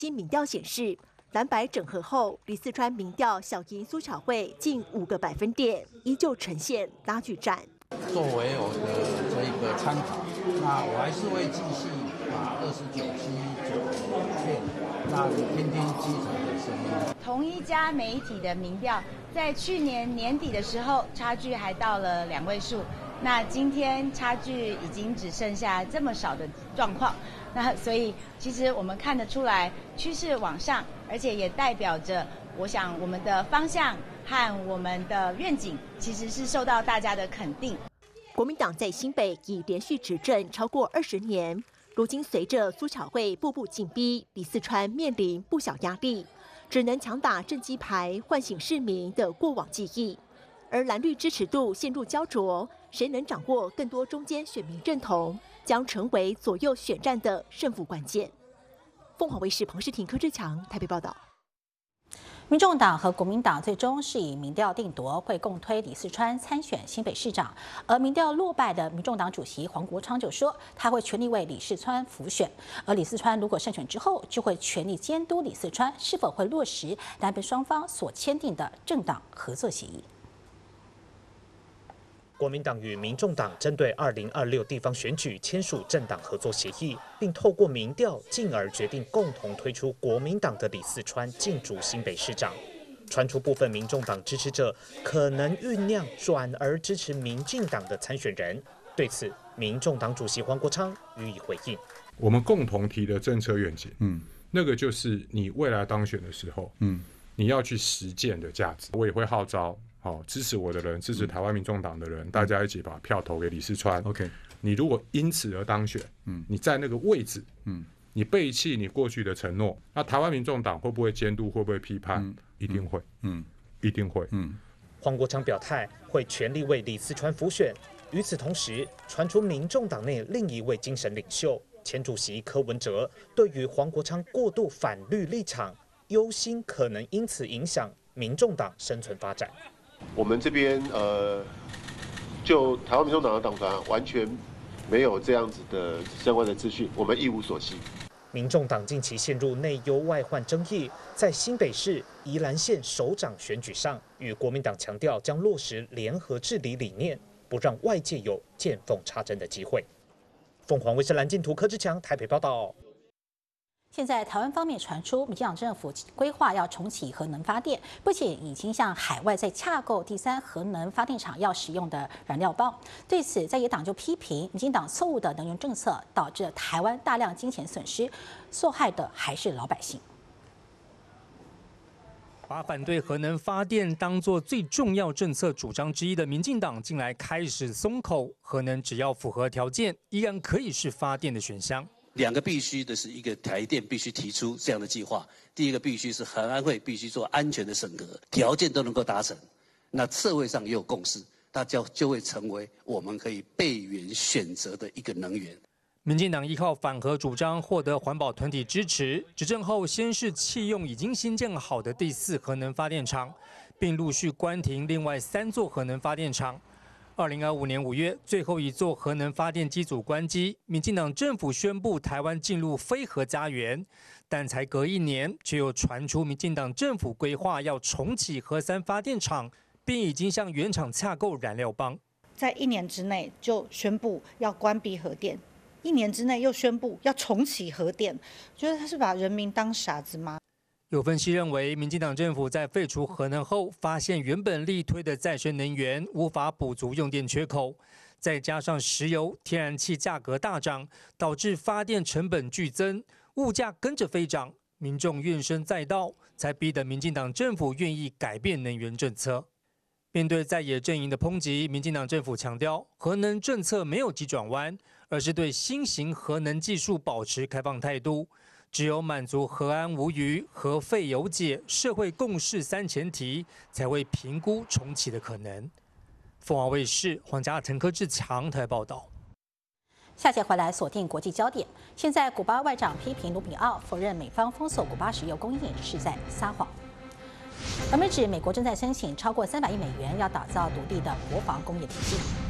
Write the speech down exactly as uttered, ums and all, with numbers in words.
经民调显示，蓝白整合后，李四川民调小赢苏巧慧近五个百分点，依旧呈现拉锯战。 作为我的这一个参考，那我还是会继续把二十九 C 九片，那听听基层的声音。 同一家媒体的民调，在去年年底的时候，差距还到了两位数。那今天差距已经只剩下这么少的状况，那所以其实我们看得出来趋势往上，而且也代表着，我想我们的方向和我们的愿景其实是受到大家的肯定。 国民党在新北已连续执政超过二十年，如今随着苏巧慧步步紧逼，李四川面临不小压力，只能强打政绩牌，唤醒市民的过往记忆。而蓝绿支持度陷入焦灼，谁能掌握更多中间选民认同，将成为左右选战的胜负关键。凤凰卫视彭世廷、柯志强台北报道。 民众党和国民党最终是以民调定夺，会共推李四川参选新北市长。而民调落败的民众党主席黄国昌就说，他会全力为李四川辅选。而李四川如果胜选之后，就会全力监督李四川是否会落实南北双方所签订的政党合作协议。 国民党与民众党针对二零二六地方选举签署政党合作协议，并透过民调，进而决定共同推出国民党的李四川竞逐新北市长。传出部分民众党支持者可能酝酿转而支持民进党的参选人。对此，民众党主席黄国昌予以回应： 我们共同提的政策愿景，嗯，那个就是你未来当选的时候，嗯，你要去实践的价值。我也会号召。好、哦，支持我的人，支持台湾民众党的人，嗯、大家一起把票投给李四川。OK， 你如果因此而当选，嗯，你在那个位置，嗯，你背弃你过去的承诺，那台湾民众党会不会监督？会不会批判？嗯、一定会，嗯，一定会，嗯。 黄国昌表态会全力为李四川辅选。与此同时，传出民众党内另一位精神领袖前主席柯文哲对于黄国昌过度反绿立场忧心，可能因此影响民众党生存发展。 我们这边呃，就台湾民众党的党团完全没有这样子的相关的资讯，我们一无所悉。 民众党近期陷入内忧外患争议，在新北市、宜兰县首长选举上，与国民党强调将落实联合治理理念，不让外界有见缝插针的机会。凤凰卫视蓝镜图柯志强台北报道。 现在台湾方面传出，民进党政府规划要重启核能发电，并且已经向海外在洽购第三核能发电厂要使用的燃料棒。对此，在野党就批评民进党错误的能源政策，导致台湾大量金钱损失，受害的还是老百姓。 把反对核能发电当作最重要政策主张之一的民进党，近来开始松口，核能只要符合条件，依然可以是发电的选项。 两个必须的是一个台电必须提出这样的计划，第一个必须是核安会必须做安全的审核，条件都能够达成，那社会上也有共识，它就就会成为我们可以备援选择的一个能源。 民进党依靠反核主张获得环保团体支持，执政后先是弃用已经新建好的第四核能发电厂，并陆续关停另外三座核能发电厂。二零二五年五月，最后一座核能发电机组关机，民进党政府宣布台湾进入非核家园，但才隔一年，却又传出民进党政府规划要重启核三发电厂，并已经向原厂洽购燃料棒， 在一年之内就宣布要关闭核电，一年之内又宣布要重启核电，觉得他是把人民当傻子吗？ 有分析认为，民进党政府在废除核能后，发现原本力推的再生能源无法补足用电缺口，再加上石油、天然气价格大涨，导致发电成本剧增，物价跟着飞涨，民众怨声载道，才逼得民进党政府愿意改变能源政策。面对在野阵营的抨击，民进党政府强调，核能政策没有急转弯，而是对新型核能技术保持开放态度。只有满足核安无虞、核废有解、社会共识三前提，才会评估重启的可能。凤凰卫视黄家腾、柯志强台报道。 下节回来锁定国际焦点。现在古巴外长批评卢比奥否认美方封锁古巴石油供应是在撒谎。而美指美国正在申请超过三百亿美元，要打造独立的国防工业体系。